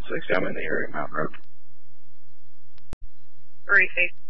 160. I'm in the area, Mountain Road. 360.